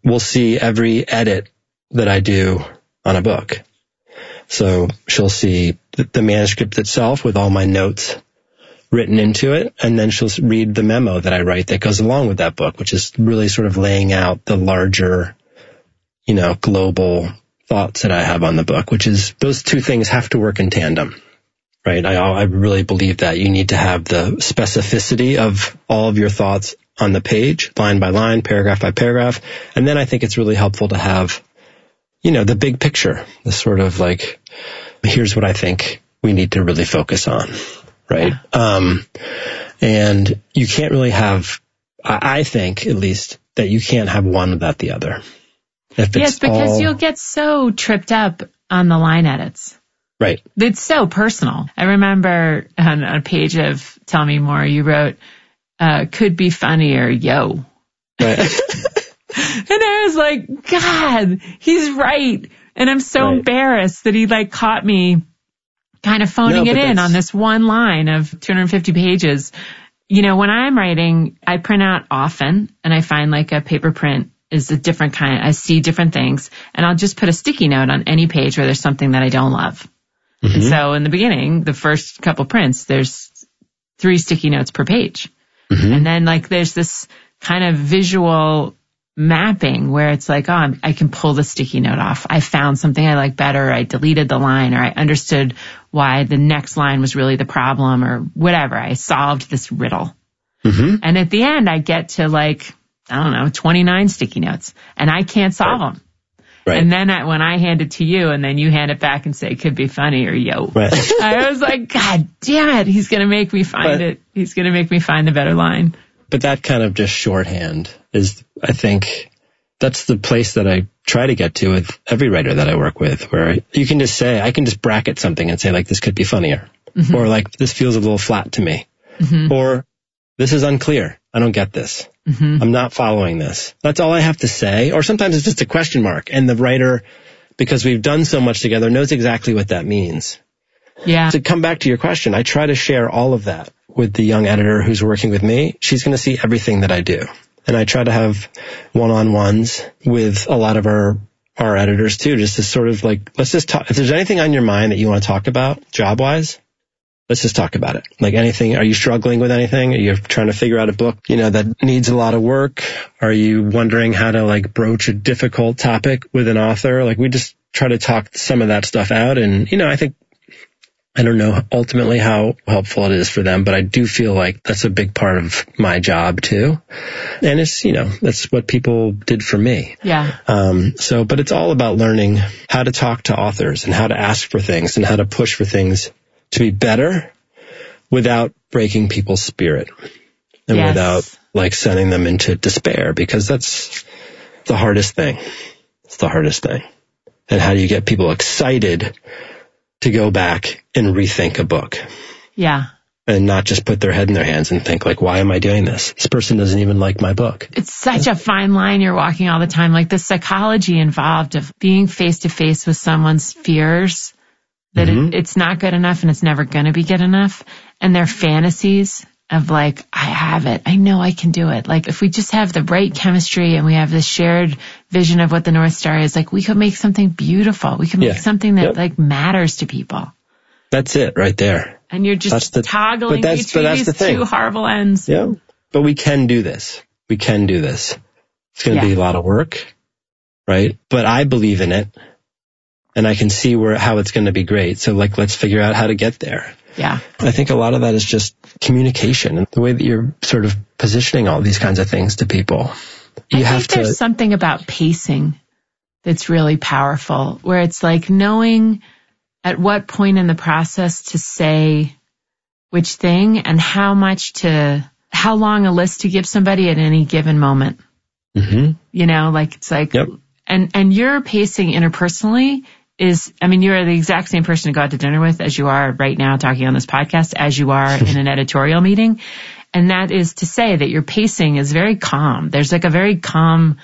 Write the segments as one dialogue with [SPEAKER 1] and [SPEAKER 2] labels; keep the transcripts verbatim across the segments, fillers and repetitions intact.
[SPEAKER 1] will see every edit that I do on a book. So she'll see the manuscript itself with all my notes written into it, and then she'll read the memo that I write that goes along with that book, which is really sort of laying out the larger, you know, global thoughts that I have on the book, which is those two things have to work in tandem, right? I, I really believe that you need to have the specificity of all of your thoughts on the page, line by line, paragraph by paragraph. And then I think it's really helpful to have, you know, the big picture, the sort of like, here's what I think we need to really focus on, right? Yeah. Um, and you can't really have, I, I think at least, that you can't have one without the other. If it's
[SPEAKER 2] yes, because
[SPEAKER 1] all,
[SPEAKER 2] you'll get so tripped up on the line edits.
[SPEAKER 1] Right.
[SPEAKER 2] It's so personal. I remember on a page of Tell Me More, you wrote, uh, could be funnier, yo.
[SPEAKER 1] Right.
[SPEAKER 2] And I was like, God, he's right. And I'm so right. embarrassed that he like caught me kind of phoning no, it in on this one line of two hundred fifty pages. You know, when I'm writing, I print out often and I find like a paper print is a different kind. I see different things and I'll just put a sticky note on any page where there's something that I don't love. Mm-hmm. And so in the beginning, the first couple prints, there's three sticky notes per page. Mm-hmm. And then like there's this kind of visual mapping where it's like, oh, I'm, I can pull the sticky note off. I found something I like better. I deleted the line, or I understood why the next line was really the problem, or whatever. I solved this riddle. Mm-hmm. And at the end, I get to like, I don't know, twenty-nine sticky notes, and I can't solve right. them. Right. And then I, when I hand it to you and then you hand it back and say, could be funny or yo, right. I was like, God damn it. He's going to make me find but, it. He's going to make me find the better line.
[SPEAKER 1] But that kind of just shorthand is, I think, that's the place that I try to get to with every writer that I work with, where you can just say, I can just bracket something and say, like, this could be funnier. Mm-hmm. Or like, this feels a little flat to me. Mm-hmm. Or this is unclear. I don't get this. Mm-hmm. I'm not following this. That's all I have to say. Or sometimes it's just a question mark. And the writer, because we've done so much together, knows exactly what that means.
[SPEAKER 2] Yeah.
[SPEAKER 1] To come back to your question, I try to share all of that with the young editor who's working with me. She's going to see everything that I do. And I try to have one-on-ones with a lot of our, our editors too, just to sort of like, let's just talk. If there's anything on your mind that you want to talk about job-wise, let's just talk about it. Like anything, are you struggling with anything? Are you trying to figure out a book, you know, that needs a lot of work? Are you wondering how to like broach a difficult topic with an author? Like we just try to talk some of that stuff out. And, you know, I think, I don't know ultimately how helpful it is for them, but I do feel like that's a big part of my job too. And it's, you know, that's what people did for me.
[SPEAKER 2] Yeah.
[SPEAKER 1] Um, so, but it's all about learning how to talk to authors and how to ask for things and how to push for things to be better without breaking people's spirit and yes. without like sending them into despair, because that's the hardest thing. It's the hardest thing. And how do you get people excited to go back and rethink a book?
[SPEAKER 2] Yeah.
[SPEAKER 1] And not just put their head in their hands and think like, why am I doing this? This person doesn't even like my book.
[SPEAKER 2] It's such a fine line you're walking all the time. Like the psychology involved of being face to face with someone's fears, that mm-hmm. it, it's not good enough and it's never going to be good enough. And their fantasies of like, I have it. I know I can do it. Like if we just have the right chemistry and we have this shared vision of what the North Star is, like we could make something beautiful. We could make yeah. something that yep. like matters to people.
[SPEAKER 1] That's it right there.
[SPEAKER 2] And you're just the, toggling
[SPEAKER 1] that's,
[SPEAKER 2] between these the two horrible ends.
[SPEAKER 1] Yeah. But we can do this. We can do this. It's going to yeah. be a lot of work, right? But I believe in it and I can see where, how it's going to be great. So like, let's figure out how to get there.
[SPEAKER 2] Yeah.
[SPEAKER 1] I think a lot of that is just communication and the way that you're sort of positioning all these kinds of things to people. You
[SPEAKER 2] I
[SPEAKER 1] have
[SPEAKER 2] think there's
[SPEAKER 1] to,
[SPEAKER 2] something about pacing that's really powerful, where it's like knowing at what point in the process to say which thing and how much to, how long a list to give somebody at any given moment. Mm-hmm. You know, like it's like, yep. and, and your pacing interpersonally is, I mean, you're the exact same person to go out to dinner with as you are right now talking on this podcast, as you are in an editorial meeting. And that is to say that your pacing is very calm. There's like a very calm,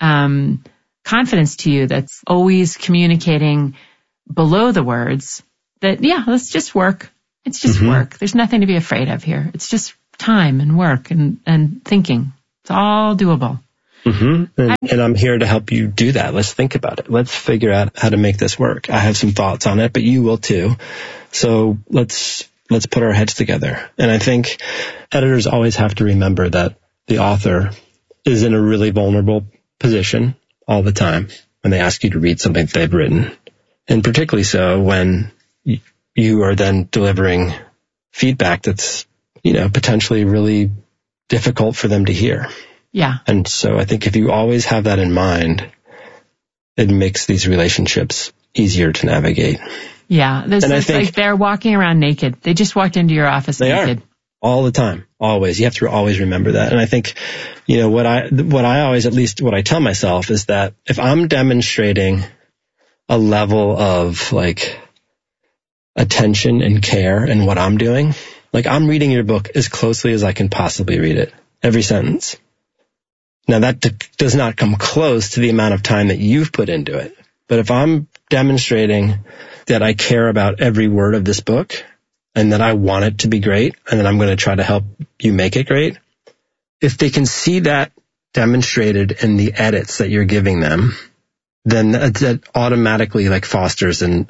[SPEAKER 2] um, confidence to you that's always communicating below the words that, yeah, let's just work. It's just mm-hmm. work. There's nothing to be afraid of here. It's just time and work and, and thinking. It's all doable.
[SPEAKER 1] Mm-hmm. And, and I'm here to help you do that. Let's think about it. Let's figure out how to make this work. I have some thoughts on it, but you will too. So let's let's put our heads together. And I think editors always have to remember that the author is in a really vulnerable position all the time when they ask you to read something that they've written. And particularly so when you are then delivering feedback that's, you know, potentially really difficult for them to hear.
[SPEAKER 2] Yeah.
[SPEAKER 1] And so I think if you always have that in mind, it makes these relationships easier to navigate.
[SPEAKER 2] Yeah. This
[SPEAKER 1] and
[SPEAKER 2] is
[SPEAKER 1] I think
[SPEAKER 2] like they're walking around naked. They just walked into your office
[SPEAKER 1] they
[SPEAKER 2] naked.
[SPEAKER 1] Are. All the time. Always. You have to always remember that. And I think, you know, what I, what I always, at least what I tell myself is that if I'm demonstrating a level of like attention and care in what I'm doing, like I'm reading your book as closely as I can possibly read it. Every sentence. Now that d- does not come close to the amount of time that you've put into it. But if I'm demonstrating that I care about every word of this book and that I want it to be great and that I'm going to try to help you make it great, if they can see that demonstrated in the edits that you're giving them, then that, that automatically like fosters an,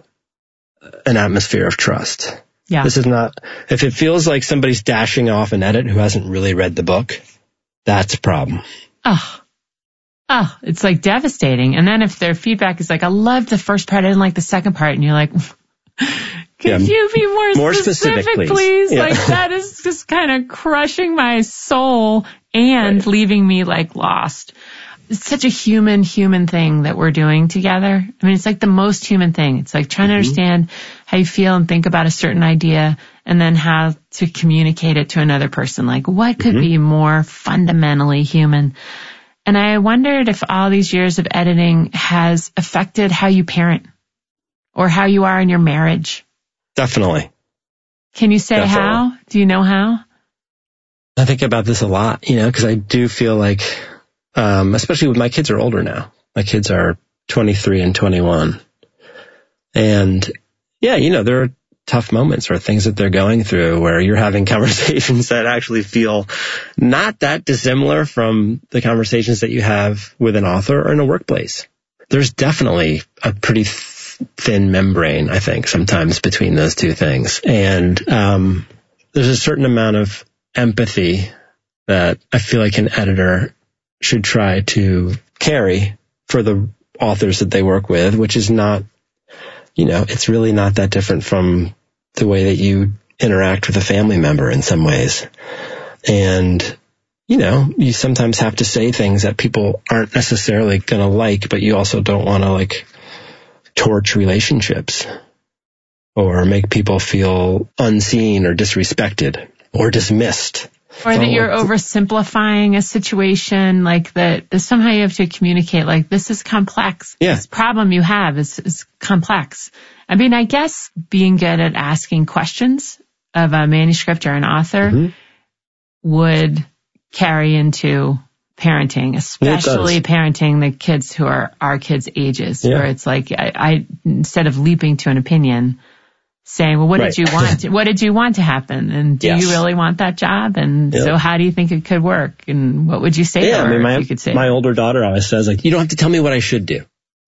[SPEAKER 1] an atmosphere of trust.
[SPEAKER 2] Yeah.
[SPEAKER 1] This is not, if it feels like somebody's dashing off an edit who hasn't really read the book, that's a problem.
[SPEAKER 2] Oh, oh, it's like devastating. And then if their feedback is like, I loved the first part, I didn't like the second part, and you're like, could yeah. you be more,
[SPEAKER 1] more
[SPEAKER 2] specific,
[SPEAKER 1] specific, please?
[SPEAKER 2] please?
[SPEAKER 1] Yeah.
[SPEAKER 2] Like that is just kind of crushing my soul and right. leaving me like lost. It's such a human, human thing that we're doing together. I mean, it's like the most human thing. It's like trying mm-hmm. to understand how you feel and think about a certain idea and then how to communicate it to another person. Like what could mm-hmm. be more fundamentally human? And I wondered if all these years of editing has affected how you parent or how you are in your marriage.
[SPEAKER 1] Definitely.
[SPEAKER 2] Can you say Definitely. How? Do you know how?
[SPEAKER 1] I think about this a lot, you know, because I do feel like, um, especially with my kids are older now. My kids are twenty-three and twenty-one. And yeah, you know, there are tough moments or things that they're going through where you're having conversations that actually feel not that dissimilar from the conversations that you have with an author or in a workplace. There's definitely a pretty th- thin membrane, I think, sometimes between those two things. And um, there's a certain amount of empathy that I feel like an editor should try to carry for the authors that they work with, which is not, you know, it's really not that different from the way that you interact with a family member in some ways. And, you know, you sometimes have to say things that people aren't necessarily going to like, but you also don't want to like torch relationships or make people feel unseen or disrespected or dismissed.
[SPEAKER 2] Or that you're oversimplifying a situation, like that, that somehow you have to communicate, like, this is complex.
[SPEAKER 1] Yeah.
[SPEAKER 2] This problem you have is, is complex. I mean, I guess being good at asking questions of a manuscript or an author mm-hmm. would carry into parenting, especially parenting the kids who are our kids' ages, yeah. where it's like, I, I, instead of leaping to an opinion, saying, well, what right. did you want? To, what did you want to happen? And do yes. you really want that job? And yep. so how do you think it could work? And what would you say
[SPEAKER 1] yeah,
[SPEAKER 2] to her
[SPEAKER 1] I mean, my,
[SPEAKER 2] if you could say
[SPEAKER 1] my
[SPEAKER 2] that?
[SPEAKER 1] older daughter always says, like, you don't have to tell me what I should do.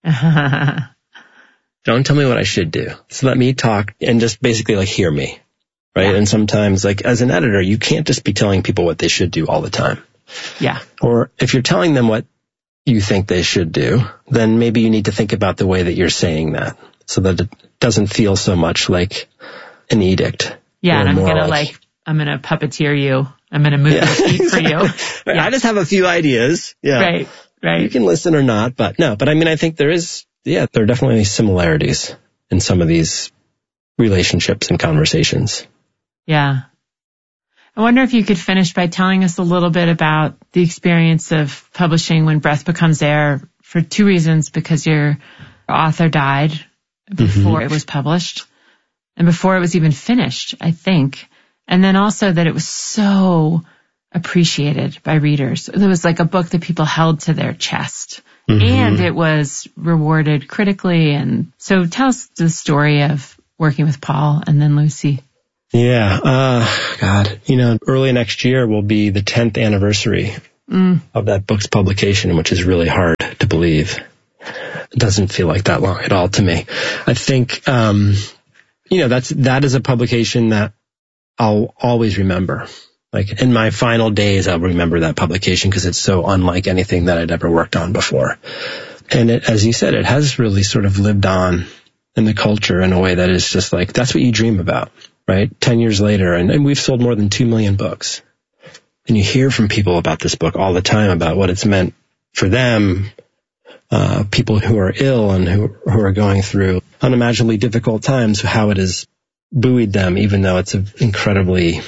[SPEAKER 1] Don't tell me what I should do. So let me talk and just basically like hear me. Right. Yeah. And sometimes like as an editor, you can't just be telling people what they should do all the time.
[SPEAKER 2] Yeah.
[SPEAKER 1] Or if you're telling them what you think they should do, then maybe you need to think about the way that you're saying that so that it doesn't feel so much like an edict.
[SPEAKER 2] Yeah, and I'm going to like, like, I'm going to puppeteer you. I'm going to move yeah, the feet
[SPEAKER 1] exactly.
[SPEAKER 2] for you. Yeah.
[SPEAKER 1] I just have a few ideas. Yeah.
[SPEAKER 2] Right, right.
[SPEAKER 1] You can listen or not, but no, but I mean, I think there is, yeah, there are definitely similarities in some of these relationships and conversations.
[SPEAKER 2] Yeah. I wonder if you could finish by telling us a little bit about the experience of publishing When Breath Becomes Air for two reasons, because your author died before mm-hmm. it was published and before it was even finished, I think. And then also that it was so appreciated by readers. It was like a book that people held to their chest mm-hmm. and it was rewarded critically. And so tell us the story of working with Paul and then Lucy.
[SPEAKER 1] Yeah. Uh, God, you know, early next year will be the tenth anniversary
[SPEAKER 2] mm.
[SPEAKER 1] of that book's publication, which is really hard to believe. It doesn't feel like that long at all to me. I think, um, you know, that's, that is a publication that I'll always remember. Like in my final days, I'll remember that publication because it's so unlike anything that I'd ever worked on before. And it, as you said, it has really sort of lived on in the culture in a way that is just like, that's what you dream about, right? Ten years later, and, and we've sold more than two million books. And you hear from people about this book all the time about what it's meant for them, uh, people who are ill and who, who are going through unimaginably difficult times, how it has buoyed them, even though it's an incredibly,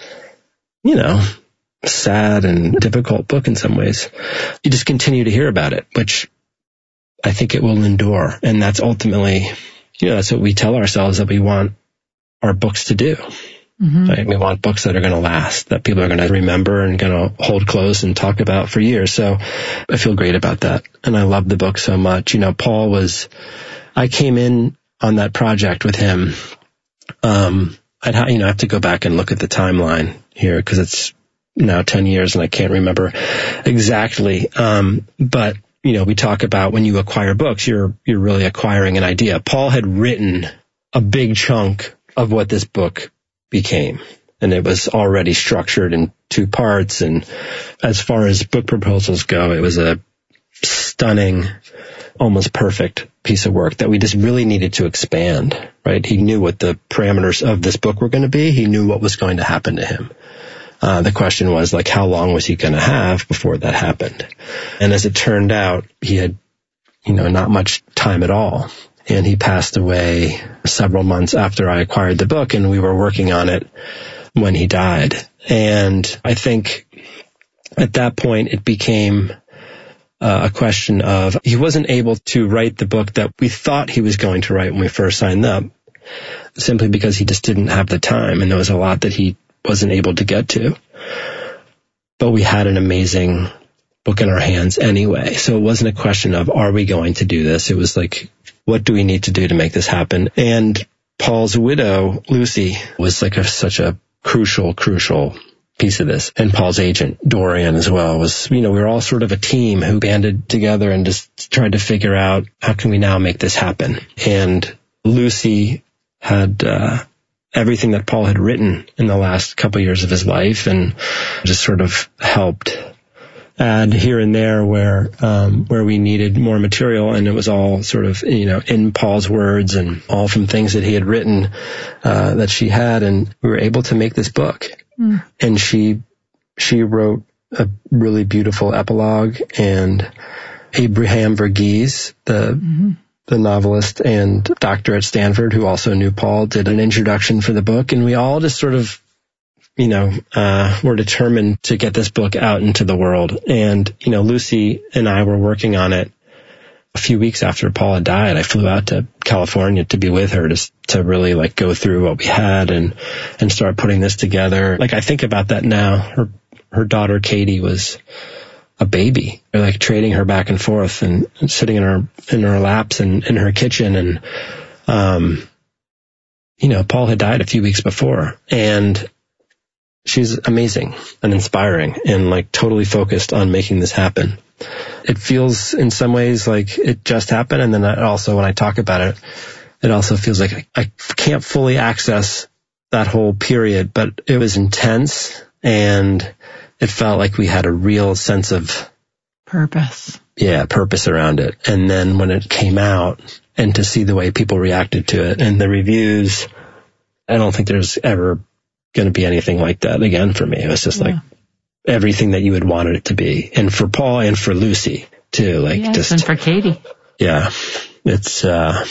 [SPEAKER 1] you know, sad and difficult book in some ways. You just continue to hear about it, which I think it will endure. And that's ultimately, you know, that's what we tell ourselves that we want our books to do. Mm-hmm. Right? We want books that are going to last, that people are going to remember and going to hold close and talk about for years. So I feel great about that. And I love the book so much. You know, Paul was, I came in on that project with him. Um, I'd ha- you know, I have to go back and look at the timeline here because it's now ten years and I can't remember exactly. Um, but, you know, we talk about when you acquire books, you're, you're really acquiring an idea. Paul had written a big chunk of what this book became, and it was already structured in two parts. And as far as book proposals go, it was a stunning, almost perfect piece of work that we just really needed to expand, right? He knew what the parameters of this book were going to be. He knew what was going to happen to him. Uh, the question was like, how long was he going to have before that happened? And as it turned out, he had, you know, not much time at all. And he passed away several months after I acquired the book, and we were working on it when he died. And I think at that point it became uh, a question of he wasn't able to write the book that we thought he was going to write when we first signed up, simply because he just didn't have the time, and there was a lot that he wasn't able to get to. But we had an amazing book in our hands anyway. So it wasn't a question of, are we going to do this? It was like, what do we need to do to make this happen? And Paul's widow, Lucy, was like a, such a crucial, crucial piece of this. And Paul's agent, Dorian, as well, was, you know, we were all sort of a team who banded together and just tried to figure out, how can we now make this happen? And Lucy had uh, everything that Paul had written in the last couple of years of his life, and just sort of helped add here and there where um, where we needed more material, and it was all sort of, you know, in Paul's words and all from things that he had written uh, that she had, and we were able to make this book. Mm. And she she wrote a really beautiful epilogue, and Abraham Verghese, the mm-hmm. the novelist and doctor at Stanford, who also knew Paul, did an introduction for the book, and we all just sort of, you know, uh, we're determined to get this book out into the world. And, you know, Lucy and I were working on it a few weeks after Paul had died. I flew out to California to be with her, to, to really like go through what we had and, and start putting this together. Like, I think about that now. Her, her daughter, Katie, was a baby. They're like trading her back and forth and, and sitting in her, in her laps and in her kitchen. And, um, you know, Paul had died a few weeks before, and she's amazing and inspiring and like totally focused on making this happen. It feels in some ways like it just happened. And then I also, when I talk about it, it also feels like I, I can't fully access that whole period, but it was intense, and it felt like we had a real sense of
[SPEAKER 2] purpose.
[SPEAKER 1] Yeah, purpose around it. And then when it came out, and to see the way people reacted to it and the reviews, I don't think there's ever going to be anything like that again for me. It was just yeah. like everything that you would wanted it to be. And for Paul and for Lucy too, like
[SPEAKER 2] yes,
[SPEAKER 1] just,
[SPEAKER 2] and for Katie.
[SPEAKER 1] Yeah. It's, uh,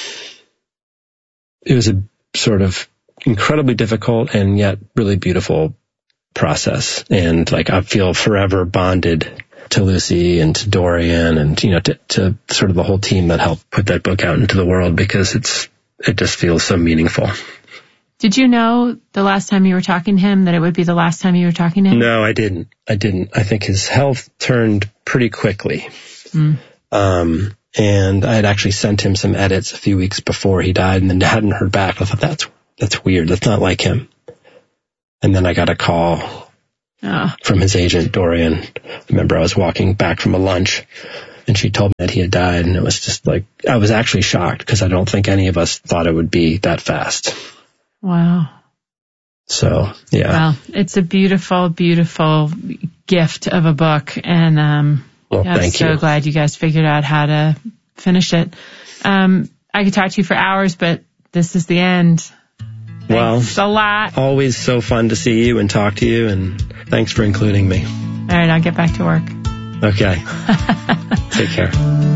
[SPEAKER 1] it was a sort of incredibly difficult and yet really beautiful process. And like, I feel forever bonded to Lucy and to Dorian and, you know, to, to sort of the whole team that helped put that book out into the world, because it's, it just feels so meaningful.
[SPEAKER 2] Did you know the last time you were talking to him that it would be the last time you were talking to him?
[SPEAKER 1] No, I didn't. I didn't. I think his health turned pretty quickly. Mm. Um, and I had actually sent him some edits a few weeks before he died, and then hadn't heard back. I thought, that's, that's weird. That's not like him. And then I got a call
[SPEAKER 2] oh.
[SPEAKER 1] from his agent, Dorian. I remember I was walking back from a lunch and she told me that he had died. And it was just like, I was actually shocked because I don't think any of us thought it would be that fast.
[SPEAKER 2] Wow.
[SPEAKER 1] So, yeah.
[SPEAKER 2] Well, it's a beautiful, beautiful gift of a book. And um,
[SPEAKER 1] well,
[SPEAKER 2] yeah, I'm
[SPEAKER 1] thank
[SPEAKER 2] so
[SPEAKER 1] you.
[SPEAKER 2] glad you guys figured out how to finish it. Um, I could talk to you for hours, but this is the end. Thanks
[SPEAKER 1] well,
[SPEAKER 2] a lot.
[SPEAKER 1] Always so fun to see you and talk to you, and thanks for including me.
[SPEAKER 2] All right, I'll get back to work.
[SPEAKER 1] Okay. Take care.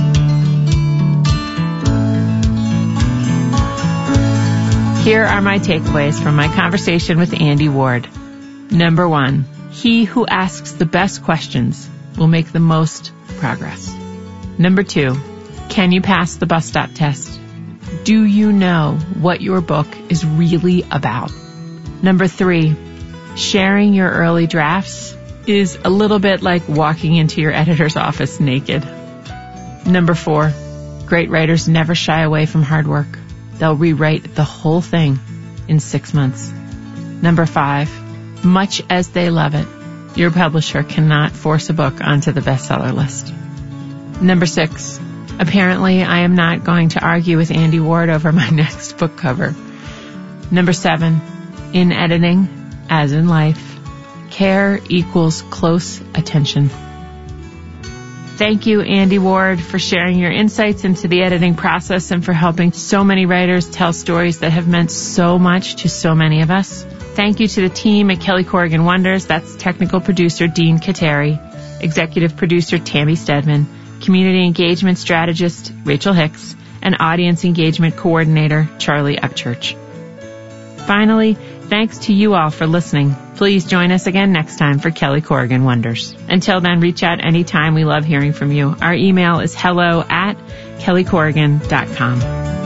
[SPEAKER 2] Here are my takeaways from my conversation with Andy Ward. Number one, he who asks the best questions will make the most progress. Number two, can you pass the bus stop test? Do you know what your book is really about? Number three, sharing your early drafts is a little bit like walking into your editor's office naked. Number four, great writers never shy away from hard work. They'll rewrite the whole thing in six months. Number five, much as they love it, your publisher cannot force a book onto the bestseller list. Number six, apparently I am not going to argue with Andy Ward over my next book cover. Number seven, in editing, as in life, care equals close attention. Thank you, Andy Ward, for sharing your insights into the editing process and for helping so many writers tell stories that have meant so much to so many of us. Thank you to the team at Kelly Corrigan Wonders. That's technical producer Dean Kateri, executive producer Tammy Stedman, community engagement strategist Rachel Hicks, and audience engagement coordinator Charlie Upchurch. Finally, thanks to you all for listening. Please join us again next time for Kelly Corrigan Wonders. Until then, reach out anytime. We love hearing from you. Our email is hello at kelly corrigan dot com.